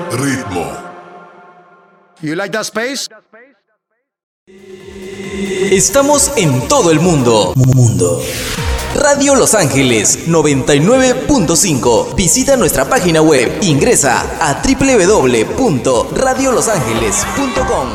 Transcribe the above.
Ritmo. You like that space? Estamos en todo el mundo. Radio Los Ángeles 99.5. Visita nuestra página web. Ingresa a www.radiolosangeles.com.